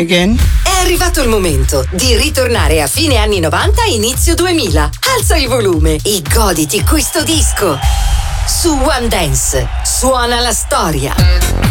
Again? È arrivato il momento di ritornare a fine anni 90 e inizio 2000. Alza il volume e goditi questo disco. Su One Dance suona la storia.